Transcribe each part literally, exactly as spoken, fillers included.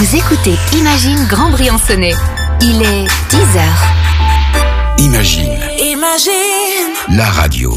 Vous écoutez Imagine Grand Briançonnais. Il est dix heures. Imagine. Imagine. La radio.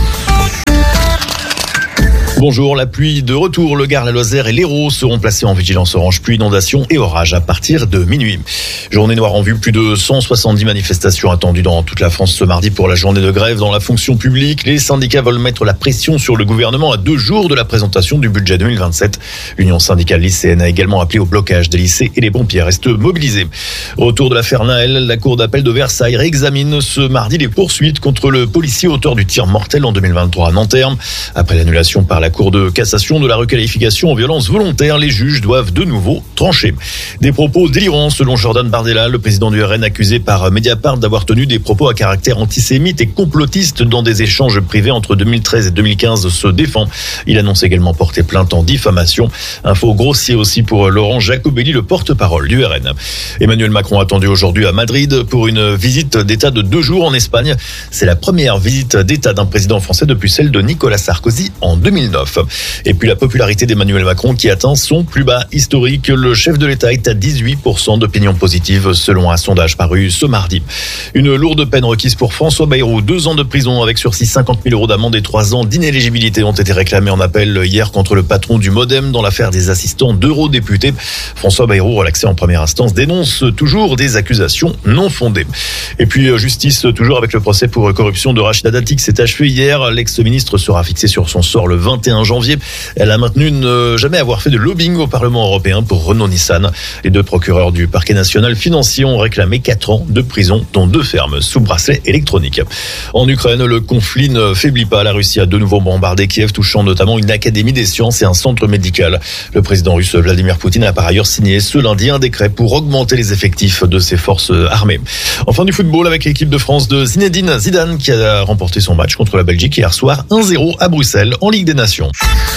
Bonjour, la pluie de retour. Le Gard, la Lozère et l'Hérault seront placés en vigilance orange pluie, inondation et orage à partir de minuit. Journée noire en vue, plus de cent soixante-dix manifestations attendues dans toute la France ce mardi pour la journée de grève dans la fonction publique. Les syndicats veulent mettre la pression sur le gouvernement à deux jours de la présentation du budget deux mille vingt-sept. L'Union syndicale lycéenne a également appelé au blocage des lycées et les pompiers restent mobilisés. Autour de l'affaire Naël, la cour d'appel de Versailles réexamine ce mardi les poursuites contre le policier auteur du tir mortel en deux mille vingt-trois à Nanterre. Après l'annulation par la Cour de cassation de la requalification en violence volontaire, les juges doivent de nouveau trancher. Des propos délirants selon Jordan Bardella, le président du R N accusé par Mediapart d'avoir tenu des propos à caractère antisémite et complotiste dans des échanges privés entre deux mille treize et deux mille quinze se défend. Il annonce également porter plainte en diffamation. Info grossier aussi pour Laurent Jacobelli, le porte-parole du R N. Emmanuel Macron attendu aujourd'hui à Madrid pour une visite d'État de deux jours en Espagne. C'est la première visite d'État d'un président français depuis celle de Nicolas Sarkozy en deux mille neuf. Et puis la popularité d'Emmanuel Macron qui atteint son plus bas historique. Le chef de l'État est à dix-huit pour cent d'opinion positive selon un sondage paru ce mardi. Une lourde peine requise pour François Bayrou. Deux ans de prison avec sursis, cinquante mille euros d'amende et trois ans d'inéligibilité ont été réclamés en appel hier contre le patron du Modem dans l'affaire des assistants d'eurodéputés. François Bayrou, relaxé en première instance, dénonce toujours des accusations non fondées. Et puis justice toujours avec le procès pour corruption de Rachida Dati qui s'est achevé hier. L'ex-ministre sera fixé sur son sort le vingt et un janvier. Elle a maintenu ne jamais avoir fait de lobbying au Parlement européen pour Renault-Nissan. Les deux procureurs du parquet national financier ont réclamé quatre ans de prison, dont deux fermes sous bracelet électronique. En Ukraine, le conflit ne faiblit pas. La Russie a de nouveau bombardé Kiev, touchant notamment une académie des sciences et un centre médical. Le président russe Vladimir Poutine a par ailleurs signé ce lundi un décret pour augmenter les effectifs de ses forces armées. Enfin du football avec l'équipe de France de Zinedine Zidane qui a remporté son match contre la Belgique hier soir un zéro à Bruxelles en Ligue des Nations.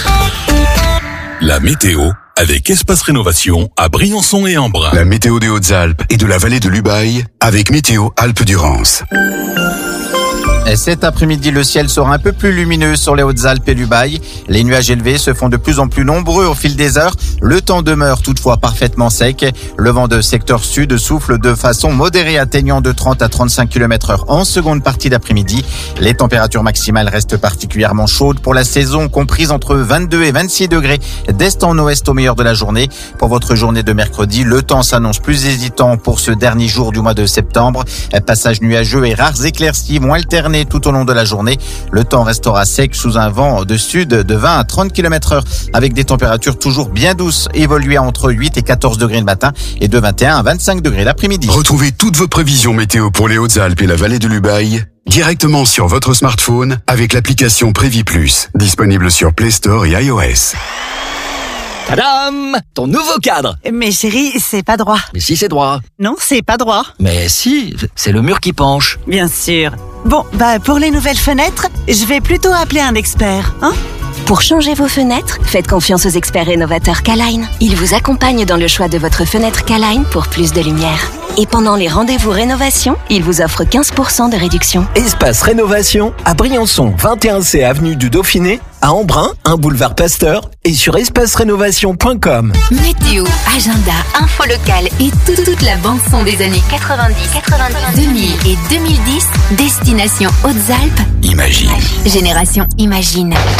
La météo avec Espace Rénovation à Briançon et Embrun. La météo des Hautes-Alpes et de la vallée de l'Ubaye avec Météo Alpes-Durance. Cet après-midi, le ciel sera un peu plus lumineux sur les Hautes-Alpes et l'Ubaye. Les nuages élevés se font de plus en plus nombreux au fil des heures. Le temps demeure toutefois parfaitement sec. Le vent de secteur sud souffle de façon modérée, atteignant de trente à trente-cinq kilomètres heure en seconde partie d'après-midi. Les températures maximales restent particulièrement chaudes pour la saison, comprises entre vingt-deux et vingt-six degrés d'est en ouest au meilleur de la journée. Pour votre journée de mercredi, le temps s'annonce plus hésitant pour ce dernier jour du mois de septembre. Passage nuageux et rares éclaircies vont alterner tout au long de la journée. Le temps restera sec sous un vent de sud de vingt à trente kilomètres heure avec des températures toujours bien douces, évoluant entre huit et quatorze degrés le matin et de vingt et un à vingt-cinq degrés l'après-midi. Retrouvez toutes vos prévisions météo pour les Hautes-Alpes et la vallée de l'Ubaye directement sur votre smartphone avec l'application Prévi Plus, disponible sur Play Store et iOS. Tadam! Ton nouveau cadre! Mais chérie, c'est pas droit. Mais si, c'est droit. Non, c'est pas droit. Mais si, c'est le mur qui penche. Bien sûr. Bon, bah pour les nouvelles fenêtres, je vais plutôt appeler un expert, hein? Pour changer vos fenêtres, faites confiance aux experts rénovateurs K-Line. Ils vous accompagnent dans le choix de votre fenêtre K-Line pour plus de lumière. Et pendant les rendez-vous rénovation, ils vous offrent quinze pour cent de réduction. Espace Rénovation à Briançon, vingt et un C avenue du Dauphiné, à Embrun, un boulevard Pasteur et sur espace rénovation point com. Météo, agenda, info locale et toute, toute la bande-son des années quatre-vingt-dix, quatre-vingt-dix, deux mille et deux mille dix, destination Hautes-Alpes. Imagine. Génération Imagine.